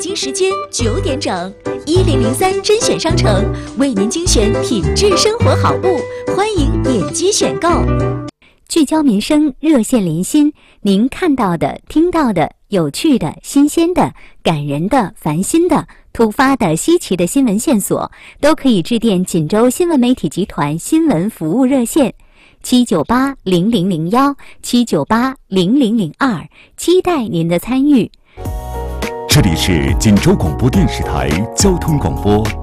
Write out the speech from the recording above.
京时间9点整，1003甄选商城为您精选品质生活好物，欢迎点击选购。 聚焦民生，热线临心，您看到的、听到的、有趣的、新鲜的、感人的、烦心的、突发的、稀奇的新闻线索，都可以致电锦州新闻媒体集团新闻服务热线798-0001，798-0002，期待您的参与。 这里是锦州广播电视台交通广播